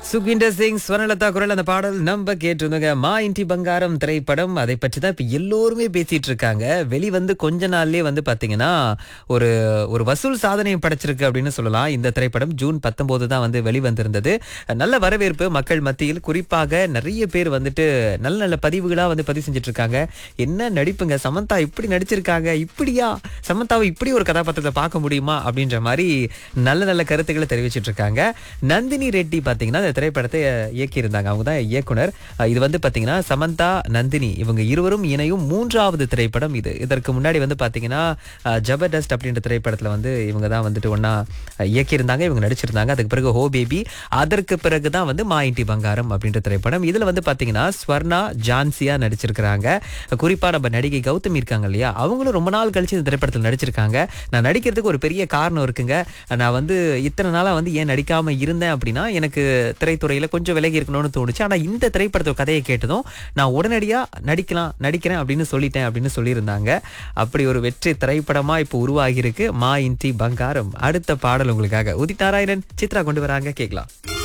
சுகிண்டர் சிங் ஸ்வர்ணலதா குரல் அந்த பாடல் நம்ம கேட்டிருந்தோங்க. மா இன்டி பங்காரம் திரைப்படம் அதை பற்றி தான் இப்ப எல்லோருமே பேசிட்டு இருக்காங்க. வெளிவந்து கொஞ்ச நாள்லயே பாத்தீங்கன்னா ஒரு ஒரு வசூல் சாதனையை படைச்சிருக்கு அப்படின்னு சொல்லலாம். இந்த திரைப்படம் ஜூன் 19 தான் வெளிவந்திருந்தது. நல்ல வரவேற்பு மக்கள் மத்தியில், குறிப்பாக நிறைய பேர் நல்ல நல்ல பதிவுகளா பதிவு செஞ்சுட்டு இருக்காங்க. என்ன நடிப்புங்க, சமந்தா இப்படி நடிச்சிருக்காங்க, இப்படியா சமந்தாவை இப்படி ஒரு கதாபாத்திரத்தை பார்க்க முடியுமா அப்படின்ற மாதிரி நல்ல நல்ல கருத்துக்களை தெரிவிச்சிட்டு இருக்காங்க. நந்தினி ரெட்டி பாத்தீங்கன்னா இந்த திரைப்படத்தை இயக்கியிருந்தாங்க. அவங்க தான் இயக்குனர். இது பாத்தீங்கன்னா சமந்தா, நந்தினி இவங்க இருவரும் இணையும் 3வது திரைப்படம் இது. இதற்கு முன்னாடி பாத்தீங்கன்னா ஜபர்தஸ்த் அப்படின்ற திரைப்படத்துல இவங்க தான் ஒன்னா இயக்கியிருந்தாங்க, இவங்க நடிச்சிருந்தாங்க. அதுக்கு பிறகு ஹோ பேபி, அதற்கு பிறகுதான் மா இன்டி பங்காரம் அப்படின்ற திரைப்படம். இதுல பாத்தீங்கன்னா ஸ்வர்ணா ஜான்சியா நடிச்சிருக்கிறாங்க. குறிப்பா நம்ம நடிகை கௌதமி இருக்காங்க இல்லையா, அவங்களும் ரொம்ப நாள் கழிச்சு இந்த திரைப்படத்தில் நடிச்சிருக்காங்க. நான் நடிக்கிறதுக்கு ஒரு பெரிய காரணம் இருக்குங்க. நான் இத்தனை நாளா ஏன் நடிக்காம இருந்தேன் அப்படின்னா, எனக்கு திரைத்துறையில கொஞ்சம் விலகி இருக்கணும்னு தோணுச்சு. ஆனா இந்த திரைப்படத்தோட கதையை கேட்டதும் நான் உடனடியா நடிக்கிறேன் அப்படின்னு சொல்லிட்டேன் அப்படின்னு சொல்லியிருந்தாங்க. அப்படி ஒரு வெற்றி திரைப்படமா இப்போ உருவாகி இருக்கு மா இன்டி பங்காரம். அடுத்த பாடல் உங்களுக்காக உதித் நாராயணன், சித்ரா கொண்டு வராங்க, கேட்கலாம்.